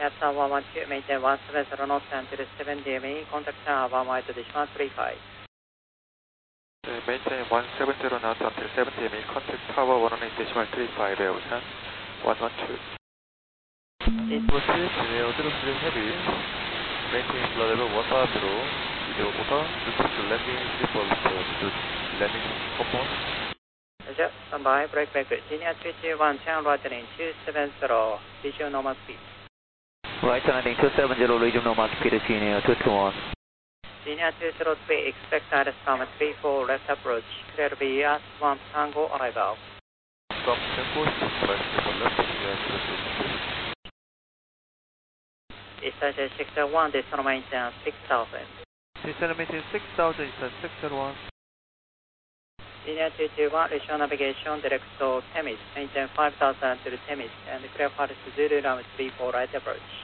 Captain 112, maintain 170 knots until 7 DME, contact tower 1 decimal 35. Maintain 170 knots until 7 DME, contact tower 118 decimal 35, Ocean 112. Proceed, Auto Heavy, maintain flow level 150, video order, request to landing, default to landing coupon. Roger, standby, break back, Virginia 221, channel right heading 270, visual normal speed. Right landing 270, region normal speed, Virginia 221. Virginia 203, expect ILS common 34, left approach, clear to be at Swamp Tango arrival. Swamp Tango, left, Eastern sector 1, descent maintenance 6000. Descent maintenance 6000, Eastern sector 1. Virginia 221, regional navigation, direct to Temis, maintain 5000 to Temis, and clear for Zulu runway 34, right approach.